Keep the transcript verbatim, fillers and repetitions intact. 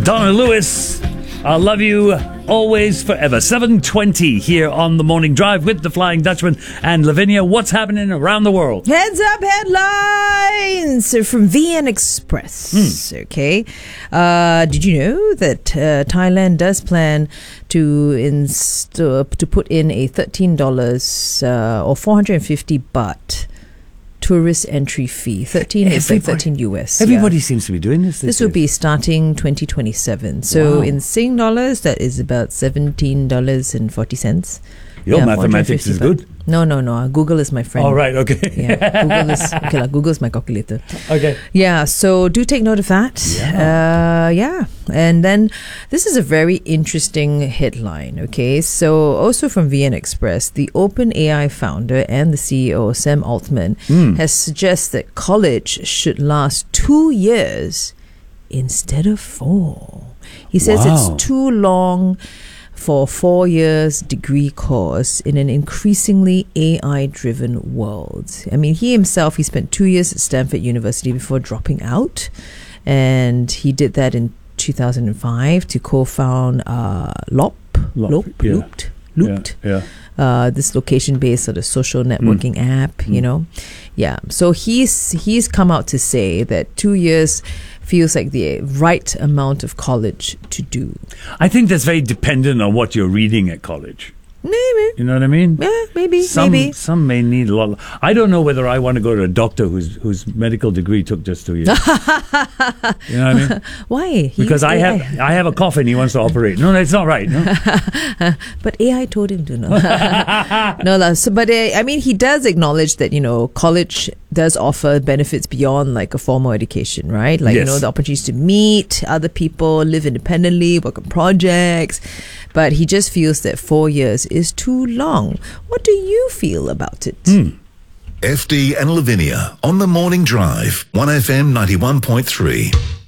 Donna Lewis, I'll love you always forever. seven twenty here on The Morning Drive with the Flying Dutchman and Lavinia. What's happening around the world? Heads up headlines from V N Express. Mm. Okay. Uh, did you know that uh, Thailand does plan to inst- uh, to put in a thirteen dollars uh, or four hundred fifty baht tourist entry fee? thirteen is like thirteen U S. Everybody yeah. seems to be doing this. This will be starting twenty twenty-seven. So Wow. in Sing dollars, that is about seventeen dollars and forty cents. Your yeah, mathematics is good. No, no, no. Google is my friend. All right, okay. Yeah, Google is okay. Like, Google is my calculator. Okay. Yeah, so do take note of that. Yeah. Uh, yeah, and then this is a very interesting headline. Okay, so also from V N Express, the OpenAI founder and the C E O Sam Altman Mm. has suggested that college should last two years instead of four. He says Wow. it's too long for a four years degree course in an increasingly A I-driven world. I mean, he himself, he spent two years at Stanford University before dropping out. And he did that in two thousand five to co-found uh, Lop, Lop, Lop, yeah. Looped, Looped. Yeah. yeah. Uh, this location-based sort of social networking mm. app, mm. you know. Yeah. So he's he's come out to say that two years feels like the right amount of college to do. I think that's very dependent on what you're reading at college. Maybe. You know what I mean? Yeah, maybe. Some, maybe. Some may need a lot. I don't know whether I want to go to a doctor whose whose medical degree took just two years. You know what I mean? Why? He Because I have I. I have a cough and he wants to operate. No, that's not right. No? But A I told him to know. no, la, so, but uh, I mean, he does acknowledge that, you know, college does offer benefits beyond like a formal education, right? Like, yes. you know, the opportunities to meet other people, live independently, work on projects. But he just feels that four years is too long. What do you feel about it? Mm. F D and Lavinia on The Morning Drive, one F M ninety-one point three.